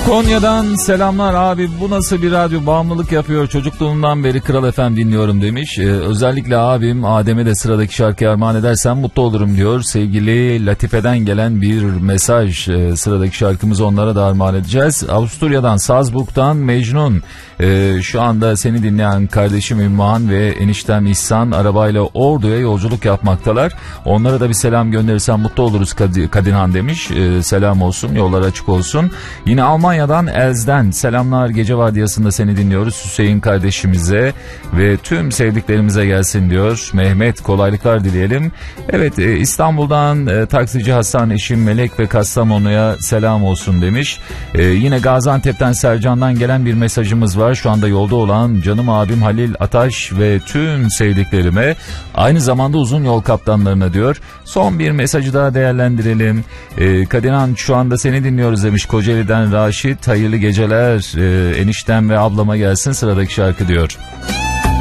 Konya'dan selamlar abi, bu nasıl bir radyo, bağımlılık yapıyor, çocukluğumdan beri Kral FM dinliyorum demiş. Özellikle abim Adem'e de sıradaki şarkıyı armağan edersen mutlu olurum diyor. Sevgili Latife'den gelen bir mesaj, sıradaki şarkımızı onlara da armağan edeceğiz. Avusturya'dan, Salzburg'dan Mecnun, şu anda seni dinleyen kardeşim Ümmühan ve eniştem İhsan arabayla Ordu'ya yolculuk yapmaktalar. Onlara da bir selam gönderirsen mutlu oluruz Kadinhan demiş. Selam olsun, yollar açık olsun. Yine Almanya'dan Elz'den selamlar, gece vardiyasında seni dinliyoruz Hüseyin kardeşimize ve tüm sevdiklerimize gelsin diyor. Mehmet, kolaylıklar dileyelim. Evet, İstanbul'dan taksici Hasan, eşim Melek ve Kastamonu'ya selam olsun demiş. Yine Gaziantep'ten Sercan'dan gelen bir mesajımız var. Şu anda yolda olan canım abim Halil Ataş ve tüm sevdiklerime, aynı zamanda uzun yol kaptanlarına diyor. Son bir mesajı daha değerlendirelim. Kadinan, şu anda seni dinliyoruz demiş Kocaeli'den Raşit. Hayırlı geceler, eniştem ve ablama gelsin sıradaki şarkı diyor.